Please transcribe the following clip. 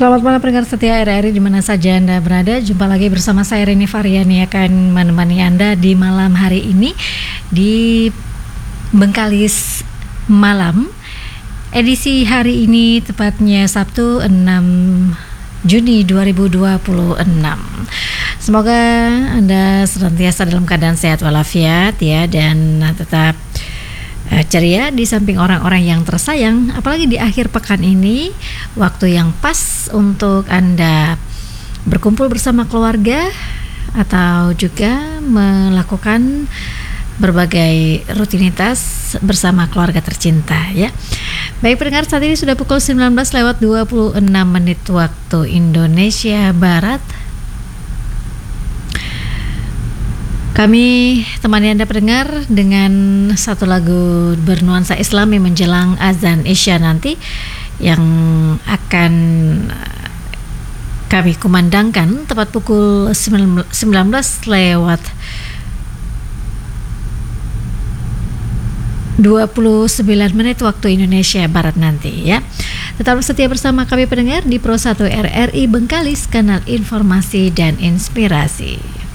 Selamat malam pendengar setia RRI di mana saja Anda berada. Jumpa lagi bersama saya Reni Variani akan menemani Anda di malam hari ini di Bengkalis Malam. Edisi hari ini tepatnya Sabtu 6 Juni 2026. Semoga Anda senantiasa dalam keadaan sehat walafiat ya, dan tetap ceria di samping orang-orang yang tersayang, apalagi di akhir pekan ini, waktu yang pas untuk Anda berkumpul bersama keluarga atau juga melakukan berbagai rutinitas bersama keluarga tercinta ya. Baik pendengar, saat ini sudah pukul 19:26 waktu Indonesia Barat. Kami temani Anda pendengar dengan satu lagu bernuansa Islami menjelang azan Isya nanti yang akan kami kumandangkan tepat pukul 19:29 waktu Indonesia Barat nanti ya. Tetap setia bersama kami pendengar di Pro 1 RRI Bengkalis, kanal informasi dan inspirasi.